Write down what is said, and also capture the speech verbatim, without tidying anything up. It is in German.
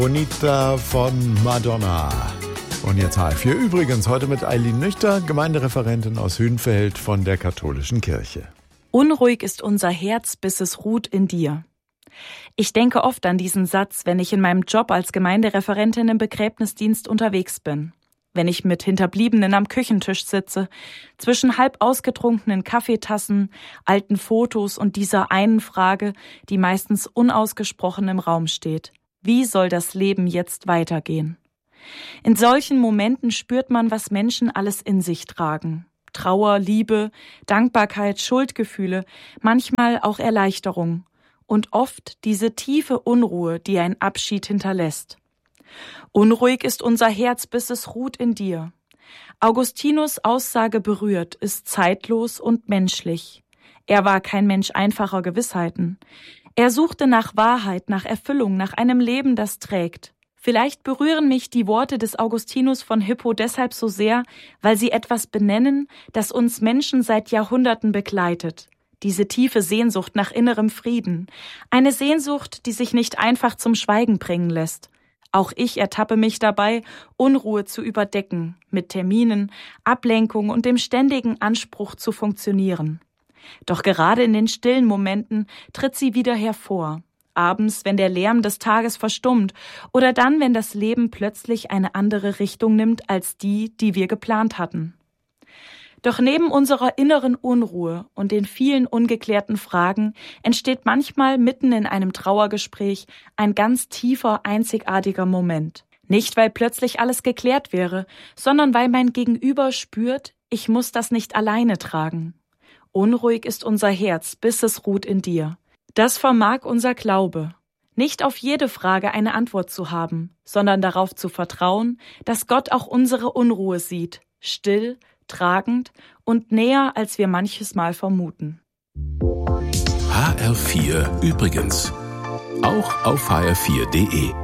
Bonita von Madonna. Und jetzt H F vier übrigens, heute mit Eileen Nüchter, Gemeindereferentin aus Hünfeld von der Katholischen Kirche. Unruhig ist unser Herz, bis es ruht in dir. Ich denke oft an diesen Satz, wenn ich in meinem Job als Gemeindereferentin im Begräbnisdienst unterwegs bin. Wenn ich mit Hinterbliebenen am Küchentisch sitze, zwischen halb ausgetrunkenen Kaffeetassen, alten Fotos und dieser einen Frage, die meistens unausgesprochen im Raum steht. Wie soll das Leben jetzt weitergehen? In solchen Momenten spürt man, was Menschen alles in sich tragen. Trauer, Liebe, Dankbarkeit, Schuldgefühle, manchmal auch Erleichterung und oft diese tiefe Unruhe, die ein Abschied hinterlässt. Unruhig ist unser Herz, bis es ruht in dir. Augustinus' Aussage berührt, ist zeitlos und menschlich. Er war kein Mensch einfacher Gewissheiten. Er suchte nach Wahrheit, nach Erfüllung, nach einem Leben, das trägt. Vielleicht berühren mich die Worte des Augustinus von Hippo deshalb so sehr, weil sie etwas benennen, das uns Menschen seit Jahrhunderten begleitet. Diese tiefe Sehnsucht nach innerem Frieden. Eine Sehnsucht, die sich nicht einfach zum Schweigen bringen lässt. Auch ich ertappe mich dabei, Unruhe zu überdecken, mit Terminen, Ablenkung und dem ständigen Anspruch zu funktionieren. Doch gerade in den stillen Momenten tritt sie wieder hervor. Abends, wenn der Lärm des Tages verstummt oder dann, wenn das Leben plötzlich eine andere Richtung nimmt als die, die wir geplant hatten. Doch neben unserer inneren Unruhe und den vielen ungeklärten Fragen entsteht manchmal mitten in einem Trauergespräch ein ganz tiefer, einzigartiger Moment. Nicht, weil plötzlich alles geklärt wäre, sondern weil mein Gegenüber spürt, ich muss das nicht alleine tragen. Unruhig ist unser Herz, bis es ruht in dir. Das vermag unser Glaube. Nicht auf jede Frage eine Antwort zu haben, sondern darauf zu vertrauen, dass Gott auch unsere Unruhe sieht, still, tragend und näher, als wir manches Mal vermuten. H R vier übrigens. Auch auf h r vier punkt d e.